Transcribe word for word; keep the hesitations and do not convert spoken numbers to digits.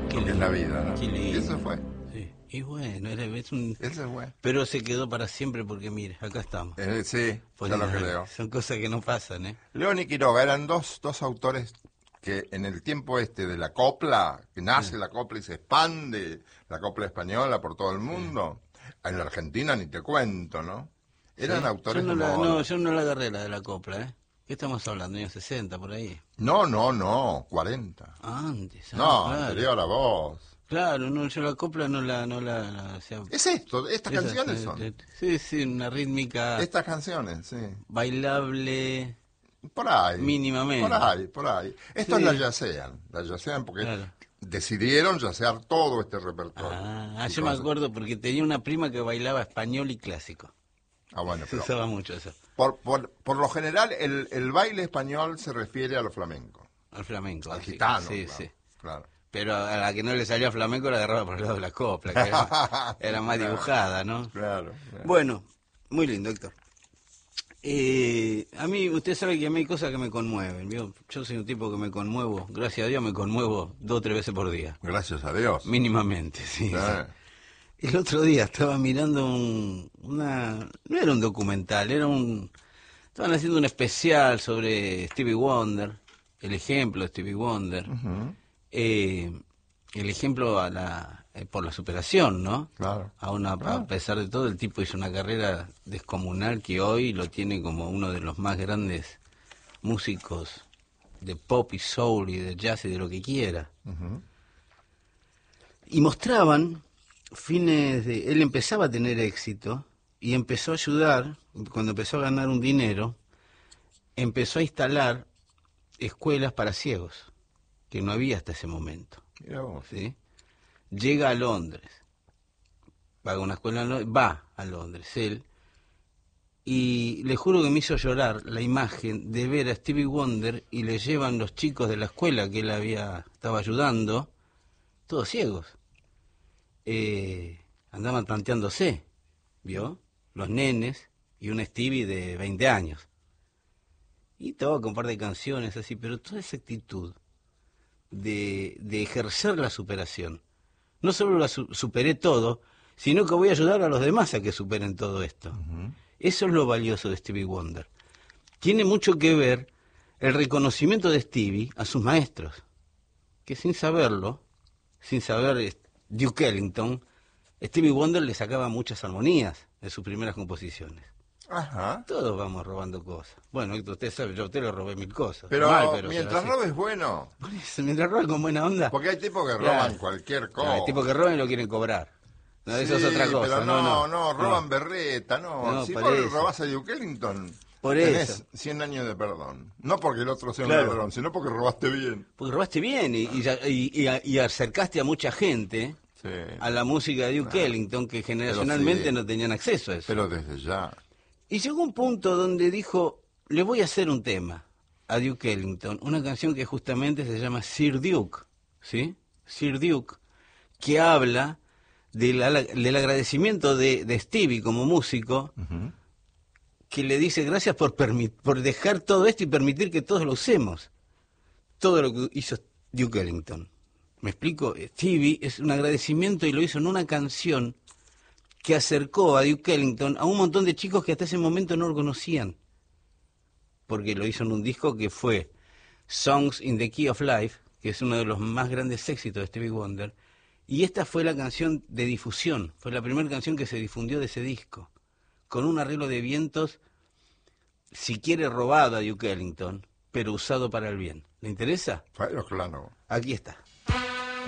lo que es la vida, ¿no? Qué lindo. Y eso fue. Sí. Y bueno, era, es un... Eso fue. Pero se quedó para siempre porque, mire, acá estamos. Eh, sí, Pues, ya lo eh, creo. Son cosas que no pasan, ¿eh? León y Quiroga eran dos, dos autores que en el tiempo este de la copla, que nace Sí. la copla y se expande, la copla española por todo el mundo, en la Argentina ni te cuento, ¿no? Eran ¿Sí? autores yo no de la, moda. no, yo no la agarré la de la copla, ¿eh? ¿Qué estamos hablando? Años sesenta, por ahí. No, no, no, cuarenta. Antes, ah, No, claro. anterior a vos. Claro, no, yo la copla no la... No la, la- o sea, Es esto, estas esa- canciones eh, son. eh, Sí, sí, una rítmica Estas canciones, sí. bailable Por ahí. mínimamente. Por ahí, por ahí. Estos Sí. la yacean, la yacean porque Claro. decidieron yacear todo este repertorio. Ah, Y yo me cosas- acuerdo porque tenía una prima que bailaba español y clásico. Ah, bueno, Se pero usaba mucho eso, por, por, por lo general el, el baile español se refiere a lo flamenco, al flamenco. al sí, gitano. Sí, claro, sí. claro. Pero a la que no le salía flamenco la agarraba por el lado de la copla, que era, era más Claro. dibujada, ¿no? Claro, claro. Bueno, muy lindo, Héctor. Eh, a mí, usted sabe que a mí hay cosas que me conmueven. ¿Vio? Yo soy un tipo que me conmuevo, gracias a Dios me conmuevo dos o tres veces por día. Gracias a Dios. Mínimamente, sí. Eh, sí. El otro día estaba mirando un, una... No era un documental, era un... Estaban haciendo un especial sobre Stevie Wonder, el ejemplo de Stevie Wonder. ujú, eh, el ejemplo a la, eh, por la superación, ¿no? Claro. A, una, a pesar de todo, el tipo hizo una carrera descomunal que hoy lo tiene como uno de los más grandes músicos de pop y soul y de jazz y de lo que quiera. ujú. Y mostraban fines de... Él empezaba a tener éxito y empezó a ayudar, cuando empezó a ganar un dinero, empezó a instalar escuelas para ciegos, que no había hasta ese momento. Mirá vos. ¿Sí? Llega a Londres, paga una escuela en Londres, va a Londres él, y le juro que me hizo llorar la imagen de ver a Stevie Wonder y le llevan los chicos de la escuela que él había estaba ayudando, todos ciegos. Eh, andaban tanteándose, ¿vio? Los nenes y un Stevie de veinte años. Y toca un par de canciones así, pero toda esa actitud de, de ejercer la superación. No solo la su- superé todo, sino que voy a ayudar a los demás a que superen todo esto. Ujú. Eso es lo valioso de Stevie Wonder. Tiene mucho que ver el reconocimiento de Stevie a sus maestros, que sin saberlo, sin saber eh, Duke Ellington, Stevie Wonder le sacaba muchas armonías de sus primeras composiciones. Ajá. Todos vamos robando cosas. Bueno, Héctor, usted sabe, yo a usted le robé mil cosas. Pero, Mal, pero mientras pero así. robes bueno, Por eso, mientras roban con buena onda. porque hay tipos que Claro. roban cualquier cosa. No, hay tipos que roban y lo quieren cobrar. No, eso es Sí, otra cosa. pero no, no, no, no, roban berreta, no. No, si por vos eso. robás a Duke Ellington, Por tenés eso. cien años de perdón. No porque el otro sea un Claro. ladrón, sino porque robaste bien. Porque robaste bien y, y, y- y- y acercaste a mucha gente Sí. a la música de Duke Ellington que generacionalmente sí. no tenían acceso a eso. Pero desde ya. Y llegó un punto donde dijo, le voy a hacer un tema a Duke Ellington, una canción que justamente se llama Sir Duke, ¿sí? Sir Duke, que habla de la- del agradecimiento de, de Stevie como músico, Ujú. que le dice gracias por, permi- por dejar todo esto y permitir que todos lo usemos. Todo lo que hizo Duke Ellington. ¿Me explico? Stevie es un agradecimiento y lo hizo en una canción que acercó a Duke Ellington a un montón de chicos que hasta ese momento no lo conocían. Porque lo hizo en un disco que fue Songs in the Key of Life, que es uno de los más grandes éxitos de Stevie Wonder. Y esta fue la canción de difusión, fue la primera canción que se difundió de ese disco, con un arreglo de vientos, si quiere robado a Duke Ellington, pero usado para el bien. ¿Le interesa? Claro, claro. Aquí está.